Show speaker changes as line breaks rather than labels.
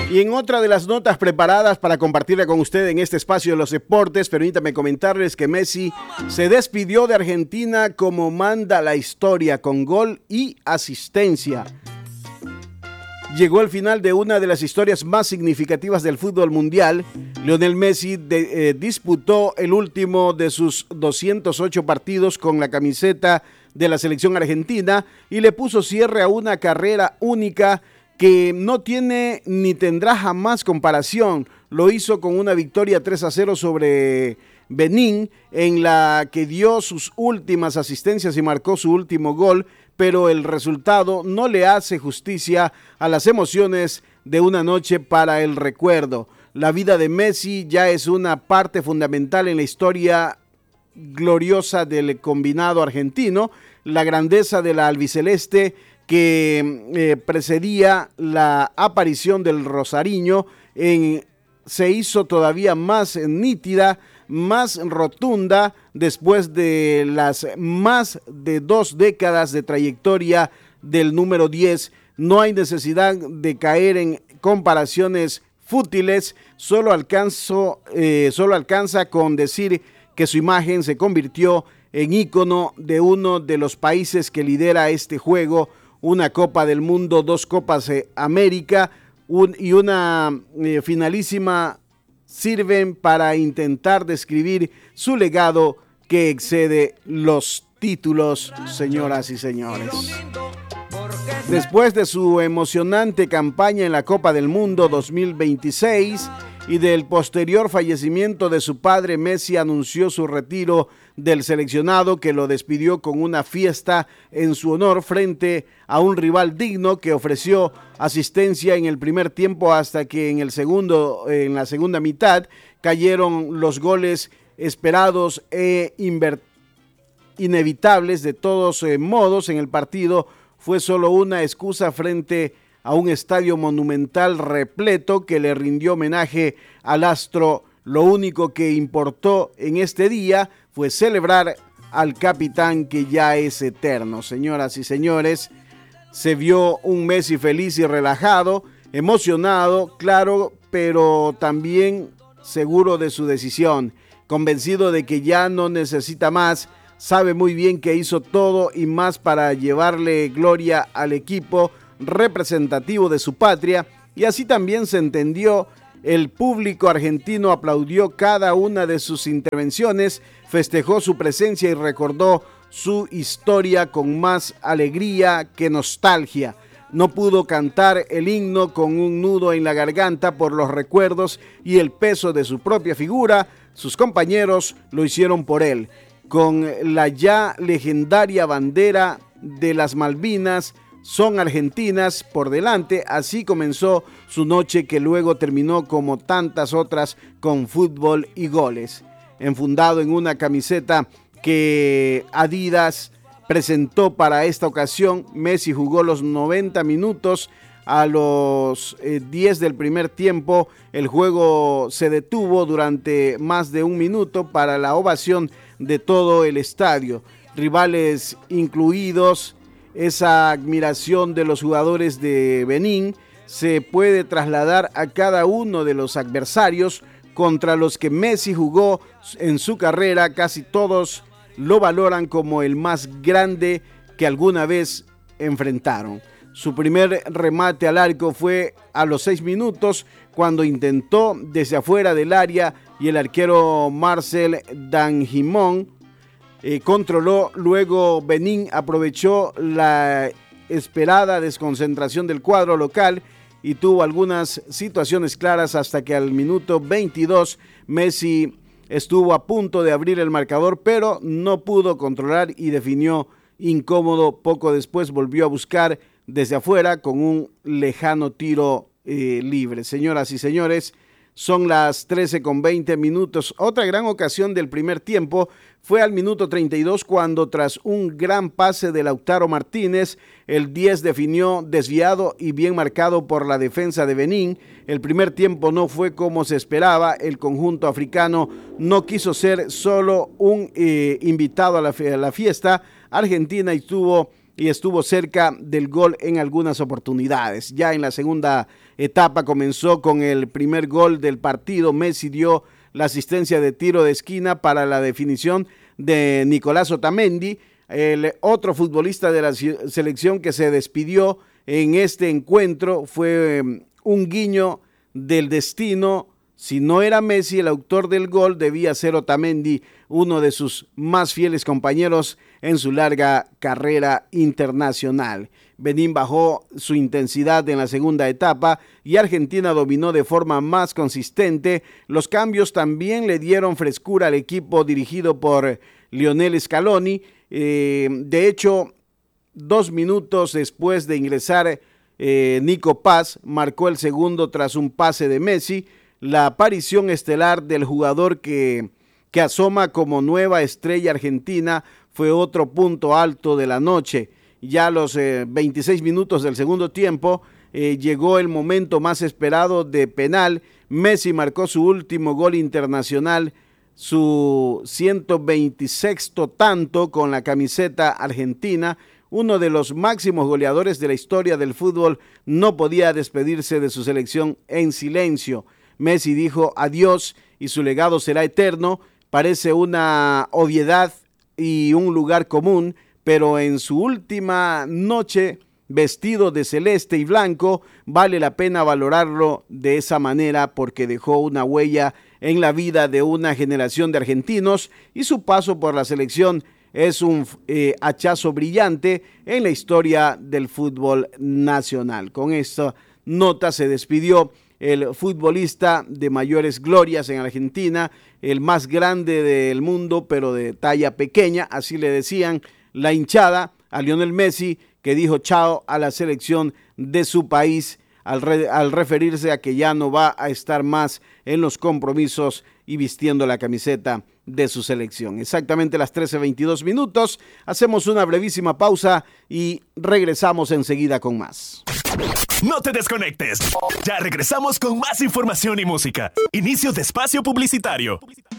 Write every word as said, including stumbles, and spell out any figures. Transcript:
Y en otra de las notas preparadas para compartirla con usted en este espacio de los deportes, permítame comentarles que Messi se despidió de Argentina como manda la historia, con gol y asistencia. Llegó al final de una de las historias más significativas del fútbol mundial. Lionel Messi de, eh, disputó el último de sus doscientos ocho partidos con la camiseta de la selección argentina y le puso cierre a una carrera única que no tiene ni tendrá jamás comparación. Lo hizo con una victoria tres a cero sobre Benín, en la que dio sus últimas asistencias y marcó su último gol, pero el resultado no le hace justicia a las emociones de una noche para el recuerdo. La vida de Messi ya es una parte fundamental en la historia gloriosa del combinado argentino. La grandeza de la albiceleste que eh, precedía la aparición del Rosariño en, se hizo todavía más nítida, más rotunda después de las más de dos décadas de trayectoria del número diez. No hay necesidad de caer en comparaciones fútiles, solo, alcanzo, eh, solo alcanza con decir que su imagen se convirtió en ícono de uno de los países que lidera este juego, una Copa del Mundo, dos Copas eh, América un, y una eh, finalísima sirven para intentar describir su legado que excede los títulos, señoras y señores. Después de su emocionante campaña en la Copa del Mundo dos mil veintiséis y del posterior fallecimiento de su padre, Messi anunció su retiro del seleccionado, que lo despidió con una fiesta en su honor frente a un rival digno que ofreció asistencia en el primer tiempo hasta que en el segundo, en la segunda mitad cayeron los goles esperados e inevitables. De todos eh, modos, en el partido fue solo una excusa frente a un estadio monumental repleto que le rindió homenaje al astro. Lo único que importó en este día fue celebrar al capitán que ya es eterno. Señoras y señores, se vio un Messi feliz y relajado, emocionado, claro, pero también seguro de su decisión, convencido de que ya no necesita más. Sabe muy bien que hizo todo y más para llevarle gloria al equipo representativo de su patria, y así también se entendió. El público argentino aplaudió cada una de sus intervenciones, festejó su presencia y recordó su historia con más alegría que nostalgia. No pudo cantar el himno con un nudo en la garganta por los recuerdos y el peso de su propia figura. Sus compañeros lo hicieron por él. Con la ya legendaria bandera de las Malvinas, son argentinas por delante, así comenzó su noche, que luego terminó como tantas otras con fútbol y goles. Enfundado en una camiseta que Adidas presentó para esta ocasión, Messi jugó los noventa minutos. A los eh, diez del primer tiempo, el juego se detuvo durante más de un minuto para la ovación de todo el estadio. Rivales incluidos. Esa admiración de los jugadores de Benín se puede trasladar a cada uno de los adversarios contra los que Messi jugó en su carrera. Casi todos lo valoran como el más grande que alguna vez enfrentaron. Su primer remate al arco fue a los seis minutos, cuando intentó desde afuera del área y el arquero Marcel Danjimón Eh, controló. Luego Benín aprovechó la esperada desconcentración del cuadro local y tuvo algunas situaciones claras hasta que al minuto veintidós Messi estuvo a punto de abrir el marcador, pero no pudo controlar y definió incómodo. Poco después volvió a buscar desde afuera con un lejano tiro eh, libre. Señoras y señores, son las trece con veinte minutos. Otra gran ocasión del primer tiempo fue al minuto treinta y dos, cuando tras un gran pase de Lautaro Martínez, el diez definió desviado y bien marcado por la defensa de Benín. El primer tiempo no fue como se esperaba. El conjunto africano no quiso ser solo un eh, invitado a la, a la fiesta argentina y tuvo y estuvo cerca del gol en algunas oportunidades. Ya en la segunda etapa comenzó con el primer gol del partido. Messi dio la asistencia de tiro de esquina para la definición de Nicolás Otamendi, el otro futbolista de la selección que se despidió en este encuentro. Fue un guiño del destino. Si no era Messi el autor del gol, debía ser Otamendi, uno de sus más fieles compañeros en su larga carrera internacional. Benín bajó su intensidad en la segunda etapa y Argentina dominó de forma más consistente. Los cambios también le dieron frescura al equipo dirigido por Lionel Scaloni. Eh, de hecho, dos minutos después de ingresar, eh, Nico Paz marcó el segundo tras un pase de Messi. La aparición estelar del jugador que, que asoma como nueva estrella argentina fue otro punto alto de la noche. Ya a los eh, veintiséis minutos del segundo tiempo eh, llegó el momento más esperado de penal. Messi marcó su último gol internacional, su ciento veintisexto tanto con la camiseta argentina. Uno de los máximos goleadores de la historia del fútbol no podía despedirse de su selección en silencio. Messi dijo adiós y su legado será eterno. Parece una obviedad y un lugar común, pero en su última noche, vestido de celeste y blanco, vale la pena valorarlo de esa manera porque dejó una huella en la vida de una generación de argentinos y su paso por la selección es un eh, hachazo brillante en la historia del fútbol nacional. Con esta nota se despidió el futbolista de mayores glorias en Argentina, el más grande del mundo, pero de talla pequeña, así le decían la hinchada a Lionel Messi, que dijo chao a la selección de su país al, re, al referirse a que ya no va a estar más en los compromisos y vistiendo la camiseta de su selección. Exactamente las trece veintidós minutos, hacemos una brevísima pausa y regresamos enseguida con más.
No te desconectes. Ya regresamos con más información y música. Inicio de espacio publicitario.